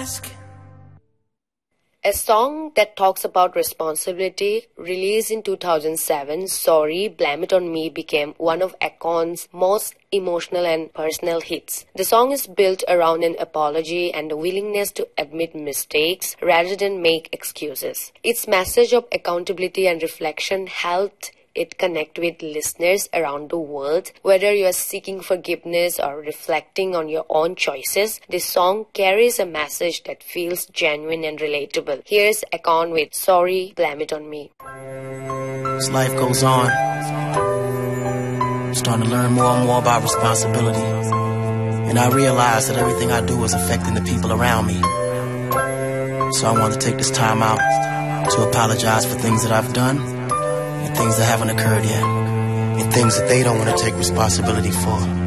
ask. A song that talks about responsibility, released in 2007, Sorry, Blame It On Me became one of Akon's most emotional and personal hits. The song is built around an apology and a willingness to admit mistakes rather than make excuses. Its message of accountability and reflection helped it connect with listeners around the world. Whether you are seeking forgiveness or reflecting on your own choices, this song carries a message that feels genuine and relatable. Here's Akon with Sorry, Blame It On Me. As life goes on, I'm starting to learn more and more about responsibility. And I realize that everything I do is affecting the people around me. So I want to take this time out to apologize for things that I've done, and things that haven't occurred yet, and things that they don't want to take responsibility for.